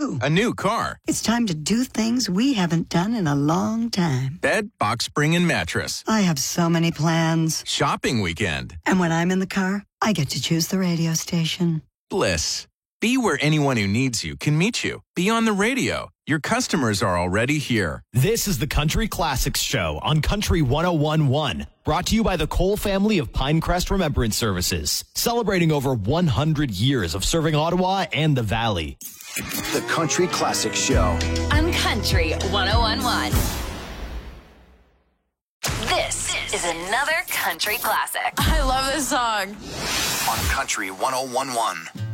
too. A new car. It's time to do things we haven't done in a long time. Bed, box spring, and mattress. I have so many plans. Shopping weekend. And when I'm in the car, I get to choose the radio station. Bliss. Be where anyone who needs you can meet you. Be on the radio. Your customers are already here. This is the Country Classics Show on Country 101.1. Brought to you by the Cole family of Pinecrest Remembrance Services. Celebrating over 100 years of serving Ottawa and the Valley. The Country Classics Show on Country 101.1. This is another country classic. I love this song. On Country 101.1.